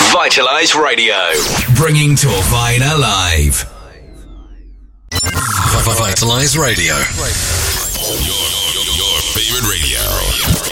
Vitalize Radio, bringing Torvine alive. Vitalize Radio, your favorite radio.